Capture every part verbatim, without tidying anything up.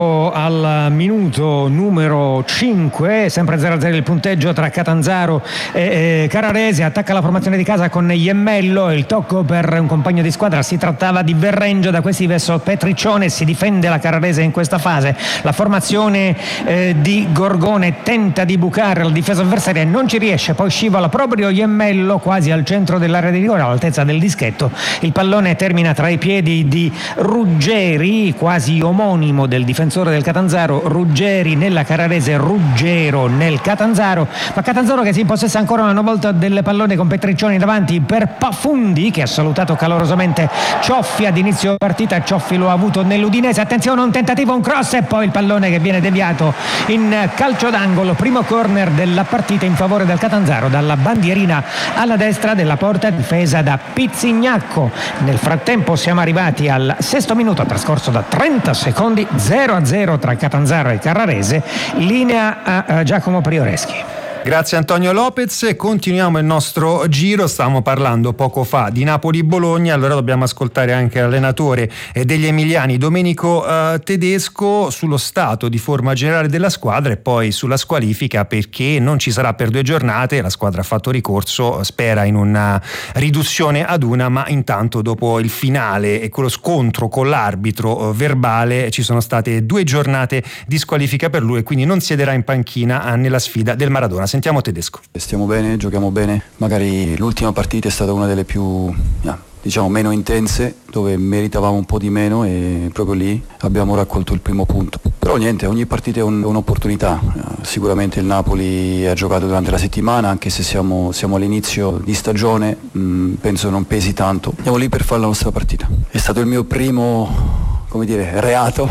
Al minuto numero cinque, sempre zero a zero il punteggio tra Catanzaro e Carrarese. Attacca la formazione di casa con Iemmello, il tocco per un compagno di squadra, si trattava di Verrengio, da questi verso Petriccione. Si difende la Carrarese in questa fase, la formazione eh, di Gorgone tenta di bucare la difesa avversaria, non ci riesce, poi scivola proprio Iemmello quasi al centro dell'area di rigore, all'altezza del dischetto. Il pallone termina tra i piedi di Ruggeri, quasi omonimo del difensore del Catanzaro. Ruggeri nella Carrarese, Ruggero nel Catanzaro, ma Catanzaro che si impossessa ancora una volta del pallone con Petriccioni davanti per Pafundi, che ha salutato calorosamente Cioffi ad inizio partita. Cioffi lo ha avuto nell'Udinese, attenzione, un tentativo, un cross e poi il pallone che viene deviato in calcio d'angolo. Primo corner della partita in favore del Catanzaro dalla bandierina alla destra della porta, difesa da Pizzignacco. Nel frattempo siamo arrivati al sesto minuto, trascorso da trenta secondi, zero a zero tra Catanzaro e Carrarese. Linea a, a Giacomo Prioreschi. Grazie Antonio Lopez. Continuiamo il nostro giro. Stavamo parlando poco fa di Napoli-Bologna, allora dobbiamo ascoltare anche l'allenatore degli emiliani Domenico eh, Tedesco sullo stato di forma generale della squadra e poi sulla squalifica, perché non ci sarà per due giornate. La squadra ha fatto ricorso, spera in una riduzione ad una, ma intanto dopo il finale e quello scontro con l'arbitro eh, verbale ci sono state due giornate di squalifica per lui e quindi non siederà in panchina eh, nella sfida del Maradona. Sentiamo Tedesco. Stiamo bene, giochiamo bene. Magari l'ultima partita è stata una delle più, diciamo, meno intense, dove meritavamo un po' di meno e proprio lì abbiamo raccolto il primo punto. Però niente, ogni partita è un, un'opportunità. Sicuramente il Napoli ha giocato durante la settimana, anche se siamo, siamo all'inizio di stagione, mh, penso non pesi tanto. Andiamo lì per fare la nostra partita. È stato il mio primo, come dire, reato,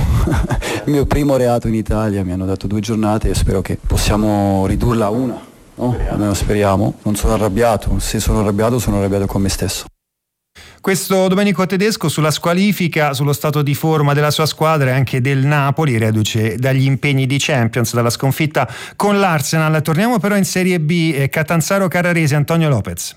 il mio primo reato in Italia. Mi hanno dato due giornate e spero che possiamo ridurla a una, no? Almeno speriamo. Non sono arrabbiato, se sono arrabbiato sono arrabbiato con me stesso. Questo Domenico Tedesco sulla squalifica, sullo stato di forma della sua squadra e anche del Napoli, reduce dagli impegni di Champions, dalla sconfitta con l'Arsenal. Torniamo però in Serie B, Catanzaro Carrarese, Antonio Lopez.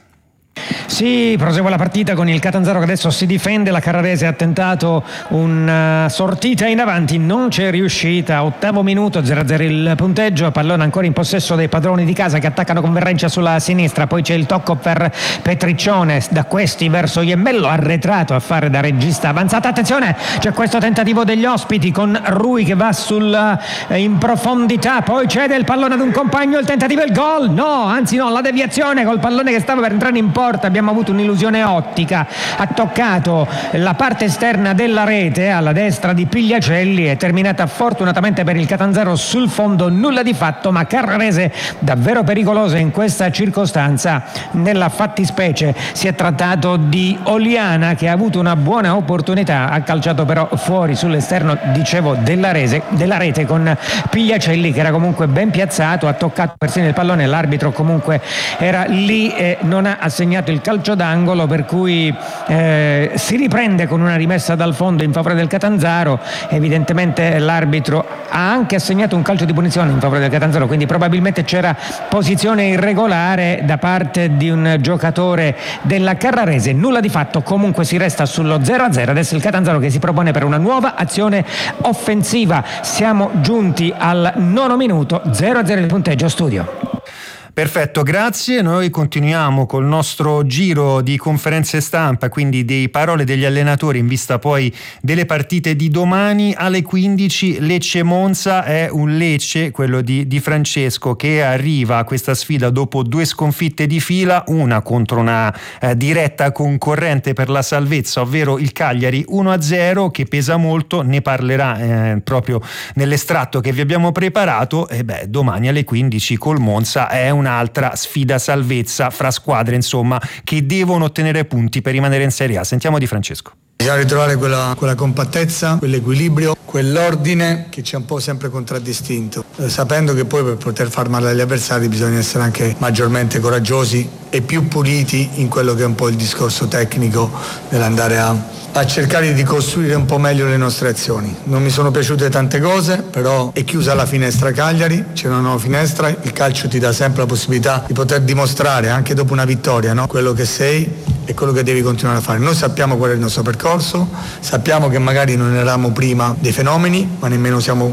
Sì, prosegue la partita con il Catanzaro che adesso si difende. La Carrarese ha tentato una sortita in avanti, non c'è riuscita. Ottavo minuto, zero a zero il punteggio, pallone ancora in possesso dei padroni di casa che attaccano con Verrencia sulla sinistra. Poi c'è il tocco per Petriccione, da questi verso Iemmello, arretrato a fare da regista avanzata. Attenzione, c'è questo tentativo degli ospiti con Rui che va sul, eh, in profondità, poi cede il pallone ad un compagno, il tentativo e il gol. No, anzi no, la deviazione col pallone che stava per entrare in porta. Abbiamo avuto un'illusione ottica, ha toccato la parte esterna della rete alla destra di Pigliacelli, è terminata fortunatamente per il Catanzaro sul fondo, nulla di fatto, ma Carrarese davvero pericolosa in questa circostanza. Nella fattispecie si è trattato di Oliana che ha avuto una buona opportunità, ha calciato però fuori sull'esterno, dicevo, della, rese, della rete con Pigliacelli che era comunque ben piazzato, ha toccato persino il pallone, l'arbitro comunque era lì e non ha assegnato il calcio d'angolo, per cui eh, si riprende con una rimessa dal fondo in favore del Catanzaro. Evidentemente l'arbitro ha anche assegnato un calcio di punizione in favore del Catanzaro, quindi probabilmente c'era posizione irregolare da parte di un giocatore della Carrarese. Nulla di fatto, comunque si resta sullo zero a zero. Adesso il Catanzaro che si propone per una nuova azione offensiva. Siamo giunti al nono minuto, zero a zero il punteggio. Studio. Perfetto, grazie. Noi continuiamo col nostro giro di conferenze stampa, quindi di parole degli allenatori in vista poi delle partite di domani alle quindici. Lecce-Monza è un Lecce, quello di, di Francesco, che arriva a questa sfida dopo due sconfitte di fila, una contro una eh, diretta concorrente per la salvezza, ovvero il Cagliari uno a zero, che pesa molto. Ne parlerà eh, proprio nell'estratto che vi abbiamo preparato. E beh, domani alle quindici col Monza è un un'altra sfida salvezza fra squadre, insomma, che devono ottenere punti per rimanere in Serie A. Sentiamo di Francesco. Bisogna ritrovare quella, quella compattezza, quell'equilibrio, quell'ordine che ci ha un po' sempre contraddistinto, eh, sapendo che poi per poter far male agli avversari bisogna essere anche maggiormente coraggiosi e più puliti in quello che è un po' il discorso tecnico nell'andare a, a cercare di costruire un po' meglio le nostre azioni. Non mi sono piaciute tante cose, però è chiusa la finestra Cagliari, c'è una nuova finestra, il calcio ti dà sempre la possibilità di poter dimostrare anche dopo una vittoria, no? Quello che sei è quello che devi continuare a fare. Noi sappiamo qual è il nostro percorso, sappiamo che magari non eravamo prima dei fenomeni, ma nemmeno siamo